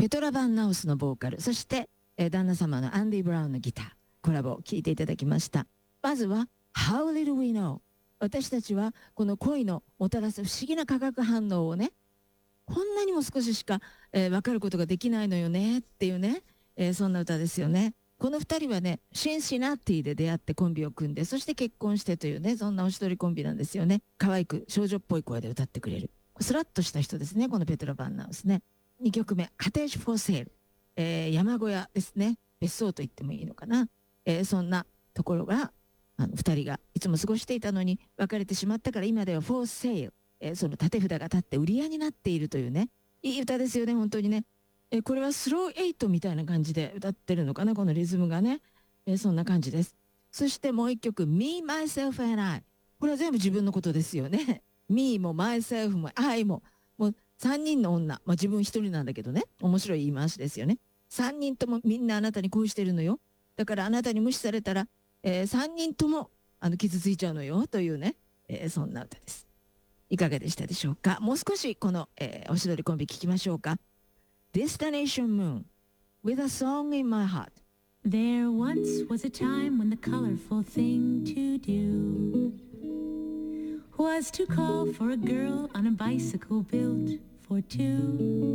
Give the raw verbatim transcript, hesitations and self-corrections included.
ペトラ・バンナウスのボーカル、そして、えー、旦那様のアンディ・ブラウンのギター、コラボを聴いていただきました。まずは How Little We Know。 私たちはこの恋のもたらす不思議な化学反応をね、こんなにも少ししか、えー、分かることができないのよねっていうね、えー、そんな歌ですよね。このふたりはね、シンシナティで出会ってコンビを組んで、そして結婚してというね、そんなおしどりコンビなんですよね。可愛く少女っぽい声で歌ってくれる。スラッとした人ですね、このペトラ・バンナウスね。にきょくめ、カテージ・フォー・セール。えー、山小屋ですね。別荘と言ってもいいのかな。えー、そんなところが、あのふたりがいつも過ごしていたのに別れてしまったから、今ではフォー・セール。えー、その立て札が立って売り屋になっているというね、いい歌ですよね、本当にね。えー、これはスローエイトみたいな感じで歌ってるのかな、このリズムがね。えー、そんな感じです。そしてもう一曲、Me, Myself and I。これは全部自分のことですよね。Me も Myself も I も、もうさんにんの女。まあ自分一人なんだけどね。面白い言い回しですよね。さんにんともみんなあなたに恋してるのよ。だからあなたに無視されたら、えー、さんにんともあの傷ついちゃうのよというね、えー、そんな歌です。いかがでしたでしょうか。もう少しこの、えー、おしどりコンビ聞きましょうか。Destination Moon with a song in my heart. There once was a time when the colorful thing to do was to call for a girl on a bicycle built for two.